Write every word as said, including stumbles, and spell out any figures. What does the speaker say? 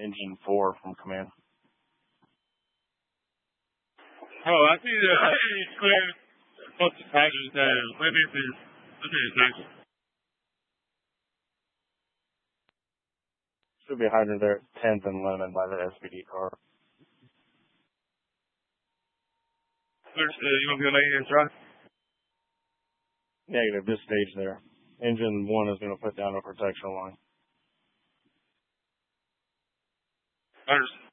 engine four from command. Oh, I see the it's clear. What's the package that maybe it's okay, thanks. Should be hiding there at tenth and Lemon by the S P D car. First, uh, you want to be on eight truck? Negative, this stage there. Engine one is going to put down a protection line. Understood.